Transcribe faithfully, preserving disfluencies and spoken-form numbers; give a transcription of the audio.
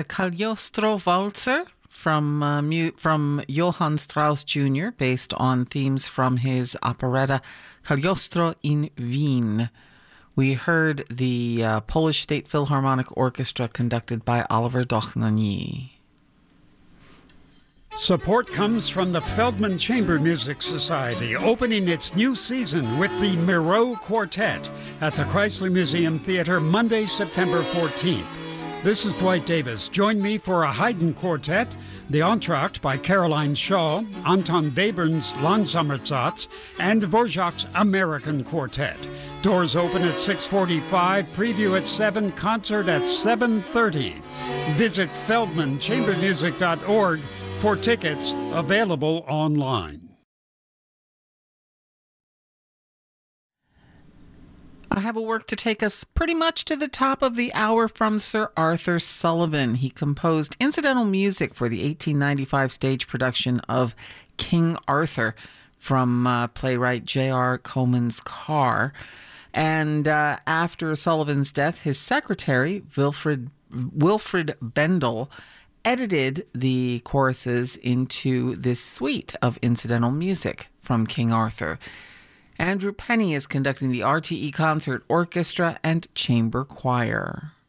the Cagliostro Walzer from uh, mu- from Johann Strauss Junior, based on themes from his operetta Cagliostro in Wien. We heard the uh, Polish State Philharmonic Orchestra conducted by Oliver Dochnany. Support comes from the Feldman Chamber Music Society, opening its new season with the Miro Quartet at the Chrysler Museum Theater Monday, September fourteenth. This is Dwight Davis. Join me for a Haydn Quartet, the Entr'acte by Caroline Shaw, Anton Webern's Landsonnersatz, and Dvorak's American Quartet. Doors open at six forty-five, preview at seven, concert at seven thirty. Visit feldman chamber music dot org for tickets, available online. I have a work to take us pretty much to the top of the hour from Sir Arthur Sullivan. He composed incidental music for the eighteen ninety-five stage production of King Arthur from uh, playwright J R Comans Carr. And uh, after Sullivan's death, his secretary, Wilfred, Wilfred Bendel, edited the choruses into this suite of incidental music from King Arthur. Andrew Penny is conducting the R T E Concert Orchestra and Chamber Choir.